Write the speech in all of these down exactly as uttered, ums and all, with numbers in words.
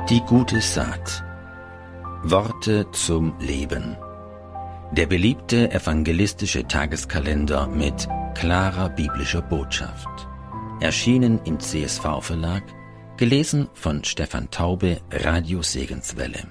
Die gute Saat. Worte zum Leben. Der beliebte evangelistische Tageskalender mit klarer biblischer Botschaft. Erschienen im C S V-Verlag, gelesen von Stefan Taube, Radio Segenswelle.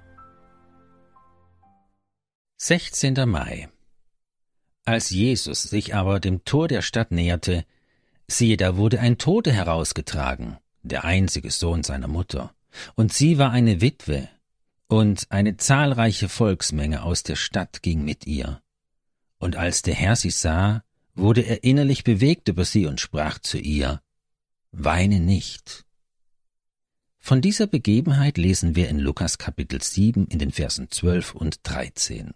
sechzehnter Mai. Als Jesus sich aber dem Tor der Stadt näherte, siehe, da wurde ein Toter herausgetragen, der einzige Sohn seiner Mutter, und sie war eine Witwe, und eine zahlreiche Volksmenge aus der Stadt ging mit ihr. Und als der Herr sie sah, wurde er innerlich bewegt über sie und sprach zu ihr: Weine nicht. Von dieser Begebenheit lesen wir in Lukas Kapitel sieben in den Versen zwölf und dreizehn.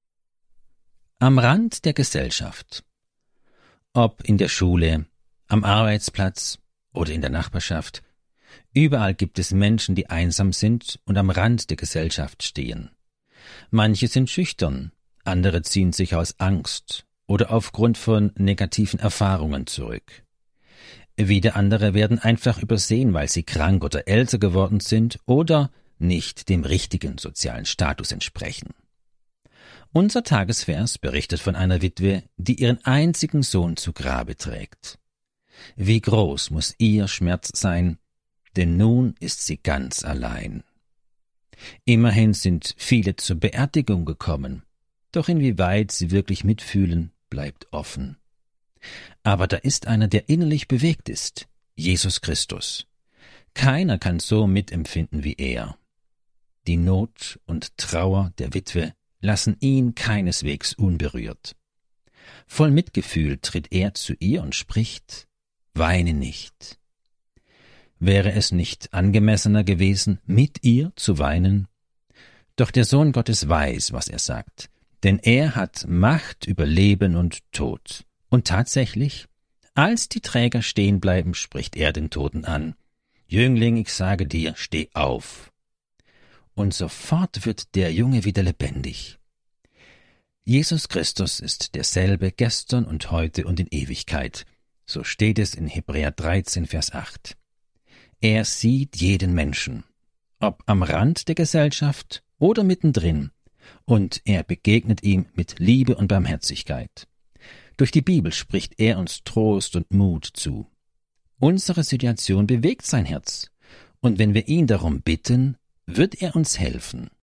Am Rand der Gesellschaft. Ob in der Schule, am Arbeitsplatz oder in der Nachbarschaft, überall gibt es Menschen, die einsam sind und am Rand der Gesellschaft stehen. Manche sind schüchtern, andere ziehen sich aus Angst oder aufgrund von negativen Erfahrungen zurück. Wieder andere werden einfach übersehen, weil sie krank oder älter geworden sind oder nicht dem richtigen sozialen Status entsprechen. Unser Tagesvers berichtet von einer Witwe, die ihren einzigen Sohn zu Grabe trägt. Wie groß muss ihr Schmerz sein, denn nun ist sie ganz allein. Immerhin sind viele zur Beerdigung gekommen, doch inwieweit sie wirklich mitfühlen, bleibt offen. Aber da ist einer, der innerlich bewegt ist, Jesus Christus. Keiner kann so mitempfinden wie er. Die Not und Trauer der Witwe lassen ihn keineswegs unberührt. Voll Mitgefühl tritt er zu ihr und spricht: Weine nicht. Wäre es nicht angemessener gewesen, mit ihr zu weinen? Doch der Sohn Gottes weiß, was er sagt, denn er hat Macht über Leben und Tod. Und tatsächlich, als die Träger stehen bleiben, spricht er den Toten an: Jüngling, ich sage dir, steh auf. Und sofort wird der Junge wieder lebendig. Jesus Christus ist derselbe gestern und heute und in Ewigkeit. So steht es in Hebräer dreizehn, Vers acht. Er sieht jeden Menschen, ob am Rand der Gesellschaft oder mittendrin, und er begegnet ihm mit Liebe und Barmherzigkeit. Durch die Bibel spricht er uns Trost und Mut zu. Unsere Situation bewegt sein Herz, und wenn wir ihn darum bitten, wird er uns helfen.